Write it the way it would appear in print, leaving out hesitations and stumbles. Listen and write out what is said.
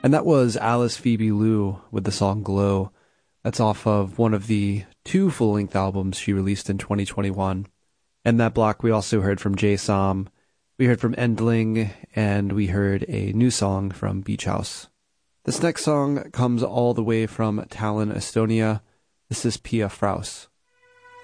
And that was Alice Phoebe Lou with the song Glow. That's off of one of the two full-length albums she released in 2021. And that block we also heard from Jay Som, we heard from Endling, and we heard a new song from Beach House. This next song comes all the way from Tallinn, Estonia. This is Pia Fraus.